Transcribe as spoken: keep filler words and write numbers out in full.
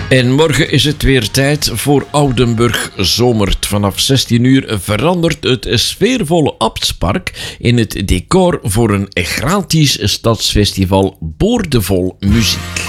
En morgen is het weer tijd voor Oudenburg Zomert. Vanaf zestien uur verandert het sfeervolle Abtspark in het decor voor een gratis stadsfestival boordevol muziek.